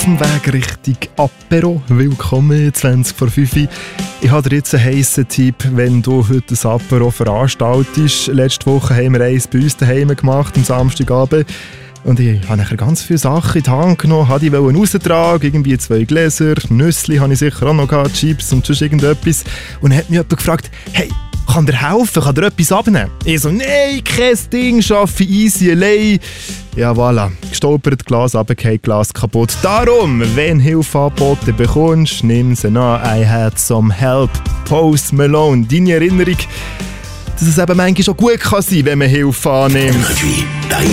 dem Weg Richtung Apero. Willkommen, 20 vor 5 Uhr. Ich habe dir jetzt einen heissen Tipp, wenn du heute ein Apero veranstaltest. Letzte Woche haben wir eins bei uns daheim gemacht, am Samstagabend. Und ich habe nachher ganz viele Sachen in die Hand genommen, wollte die raustragen, irgendwie 2 Gläser, Nüssli habe ich sicher auch noch gehabt, Chips und sonst irgendetwas. Und dann hat mich jemand gefragt, hey, kann dir helfen, kann dir etwas abnehmen? Ich so, nein, kein Ding, arbeite easy allein. Ja, voilà, gestolpert, Glas runtergefallen, Glas kaputt. Darum, wenn Hilfe angeboten bekommst, nimm sie an. I had some help. Post Malone, deine Erinnerung, dass es eben manchmal schon gut kann sein, wenn man Hilfe annimmt.